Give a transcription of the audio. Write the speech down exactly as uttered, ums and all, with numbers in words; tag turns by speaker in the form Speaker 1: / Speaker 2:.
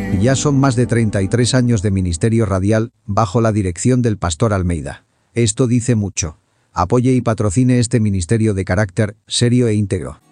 Speaker 1: Ya son más de treinta y tres años de ministerio radial, bajo la dirección del pastor Almeida. Esto dice mucho. Apoye y patrocine este ministerio de carácter serio e íntegro.